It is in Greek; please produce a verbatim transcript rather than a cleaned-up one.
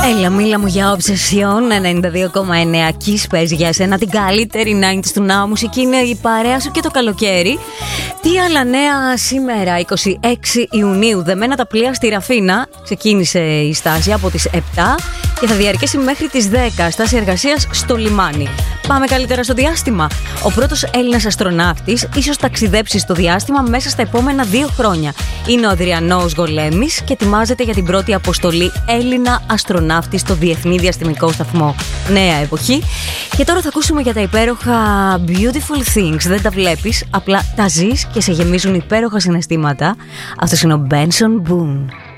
Έλα, μίλα μου για Obsession ενενήντα δύο κόμμα εννέα. Kiss παίζει για εσένα την καλύτερη ενενήντα του Now. Μουσική είναι η παρέα σου και το καλοκαίρι. Τι άλλα νέα σήμερα, είκοσι έξι Ιουνίου. Δεμένα τα πλοία στη Ραφίνα. Ξεκίνησε η στάση από τις επτά και θα διαρκέσει μέχρι τις δέκα. Στάση εργασίας στο λιμάνι. Πάμε καλύτερα στο διάστημα. Ο πρώτος Έλληνας αστροναύτης ίσως ταξιδέψει στο διάστημα μέσα στα επόμενα δύο χρόνια. Είναι ο Αδριανός Γολέμης και ετοιμάζεται για την πρώτη αποστολή Έλληνα αστροναύτη στο Διεθνή Διαστημικό Σταθμό. Νέα εποχή. Και τώρα θα ακούσουμε για τα υπέροχα Beautiful Things. Δεν τα βλέπεις, απλά τα ζεις και σε γεμίζουν υπέροχα συναισθήματα. Αυτός είναι ο Benson Boone.